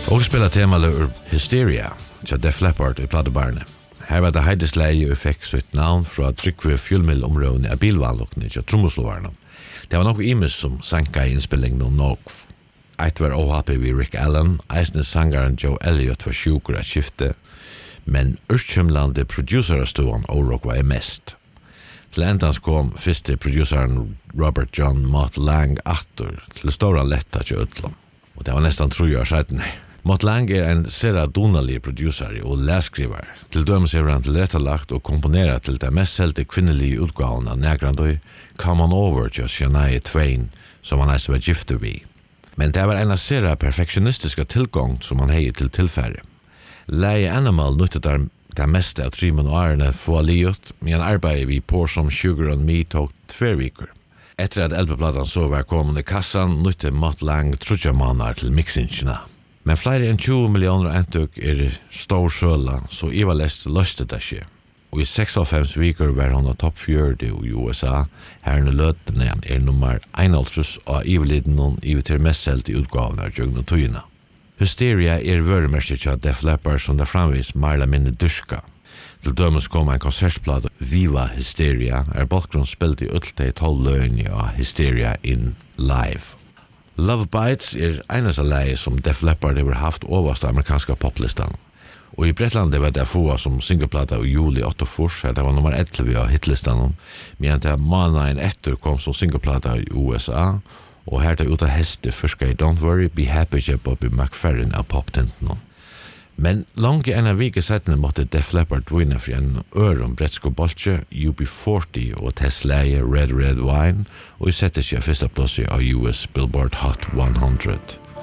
Och spela temalur Hysteria, tja Def Leppard i pladebarne. Her var det heidesleie og fikk sitt navn fra Tryggve fjellmillområdene av bilvannlokkene tja tromoslovarene. Det var nok imes som sanka i innspillingen om nok. Eit var ohappy vi Rick Allen, eisne sangaren Joe Elliott var sjukur at skifte, men urskjumlande produceraståan O'Rourke var mest. Til endans kom fyrste produceren Robert John Mott Lang attor til stora letta til utlom. Og det var nästan 3 år sedan. Mott Lang en sera donalig producer og læskriver. Til dømes han tilrettelagt og komponerat til det mest selte kvinnelige utgavene av Negrandøy, Come On Over til Shania Twain, som han var gifte vi. Men det var en sera perfektionistiska tillgång som han hei til tilfære. Leie Animal nyttet det meste av 3 måneder få livet, men arbeidet vi på som Sugar on Me tog 2 veker. Etter at LP-platen så var kommende kassan, nytte Mott Lang 3 måneder til mixingene. Men flere enn 20 millioner entøk stor søla, så Iva Lest løste det ikke. Og i 96 veker var hun topp 40 i USA, herrene løtene nummer 1 og iveliden i til mest selv i utgaven av Jøgn og Tøyene. Hysteria vøremerket til Def Leppard som det framvis mer eller mindre duska. Til dømes kom en konsertplate Viva Hysteria, bakgrunn spilte i utelte 12 løgn av Hysteria in live. Love Bites eneste leie som Def Leppard har haft overst amerikanska poplistan. Og i Bretlandet var det få som singleplata i juli 84, det var nummer 11 av hitlistan, men det måneden etter kom som singleplata i USA, og her det ut av heste først i Don't Worry, Be Happy til Bobby McFerrin av poptenten. Men langt en av vike settene måtte Def Leppard vinne for en øron bretsko bolche, UB40 og Tesla Red Red Wine, og sette seg første plass av US Billboard Hot 100.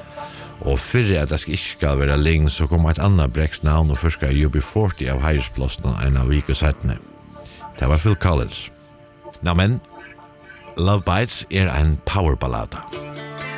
Og fyrre at det ikke skal være ling, så kom et annet breks navn og først i UB40 av heirsplassene en av vike settene. Det var Phil Collins. Men Love Bites en powerballada.